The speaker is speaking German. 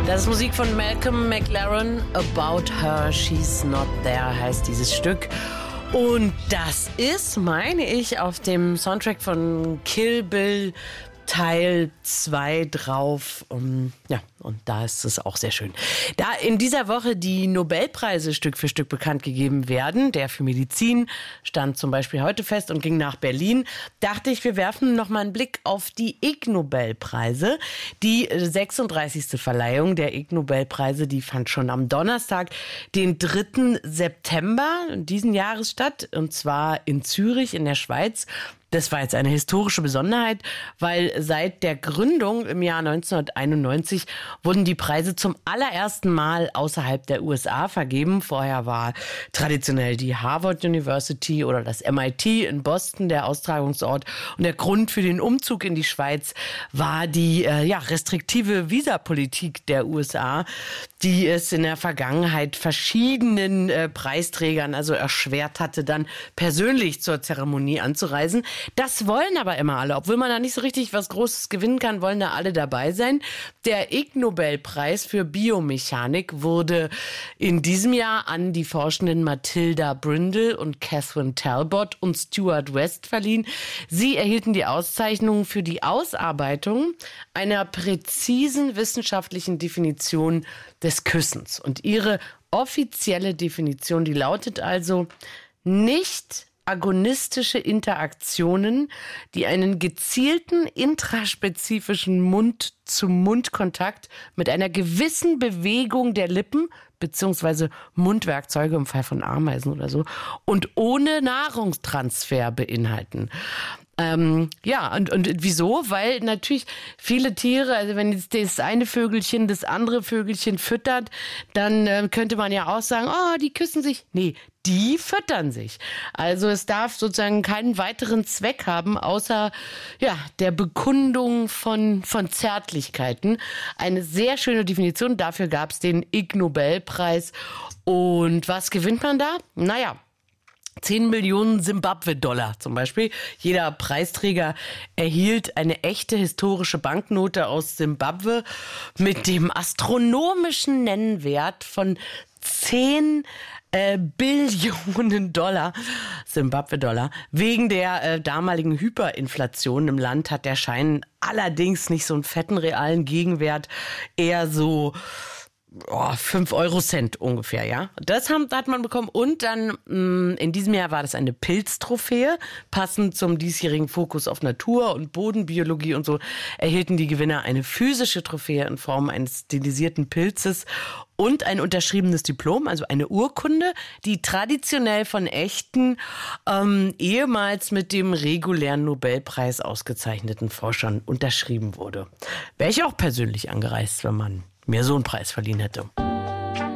Das ist Musik von Malcolm McLaren. About Her, She's Not There heißt dieses Stück. Und das ist, meine ich, auf dem Soundtrack von Kill Bill Teil 2 drauf. Ja, und da ist es auch sehr schön. Da in dieser Woche die Nobelpreise Stück für Stück bekannt gegeben werden, der für Medizin stand zum Beispiel heute fest und ging nach Berlin, dachte ich, wir werfen noch mal einen Blick auf die Ig Nobelpreise. Die 36. Verleihung der Ig Nobelpreise, die fand schon am Donnerstag, den 3. September diesen Jahres statt, und zwar in Zürich in der Schweiz. Das war jetzt eine historische Besonderheit, weil seit der Gründung im Jahr 1991 wurden die Preise zum allerersten Mal außerhalb der USA vergeben. Vorher war traditionell die Harvard University oder das MIT in Boston der Austragungsort. Und der Grund für den Umzug in die Schweiz war die restriktive Visapolitik der USA, die es in der Vergangenheit verschiedenen Preisträgern also erschwert hatte, dann persönlich zur Zeremonie anzureisen. Das wollen aber immer alle. Obwohl man da nicht so richtig was Großes gewinnen kann, wollen da alle dabei sein. Der Ig Nobelpreis für Biomechanik wurde in diesem Jahr an die Forschenden Matilda Brindle und Catherine Talbot und Stuart West verliehen. Sie erhielten die Auszeichnung für die Ausarbeitung einer präzisen wissenschaftlichen Definition des Küssens. Und ihre offizielle Definition, die lautet also: nicht agonistische Interaktionen, die einen gezielten intraspezifischen Mund-zu-Mund-Kontakt mit einer gewissen Bewegung der Lippen bzw. Mundwerkzeuge im Fall von Ameisen oder so und ohne Nahrungstransfer beinhalten. Und wieso? Weil natürlich viele Tiere, also wenn jetzt das eine Vögelchen das andere Vögelchen füttert, dann könnte man ja auch sagen, oh, die küssen sich. Nee, die füttern sich. Also es darf sozusagen keinen weiteren Zweck haben, außer der Bekundung von Zärtlichkeiten. Eine sehr schöne Definition. Dafür gab es den Ig Nobelpreis. Und was gewinnt man da? 10 Millionen Simbabwe-Dollar zum Beispiel. Jeder Preisträger erhielt eine echte historische Banknote aus Simbabwe mit dem astronomischen Nennwert von 10 Billionen Dollar, Simbabwe-Dollar. Wegen der damaligen Hyperinflation im Land hat der Schein allerdings nicht so einen fetten realen Gegenwert, eher so 5 Eurocent ungefähr, ja. Das hat man bekommen. Und dann in diesem Jahr war das eine Pilztrophäe. Passend zum diesjährigen Fokus auf Natur und Bodenbiologie und so erhielten die Gewinner eine physische Trophäe in Form eines stilisierten Pilzes und ein unterschriebenes Diplom, also eine Urkunde, die traditionell von echten, ehemals mit dem regulären Nobelpreis ausgezeichneten Forschern unterschrieben wurde. Wäre ich auch persönlich angereist, wenn man mir so einen Preis verliehen hätte.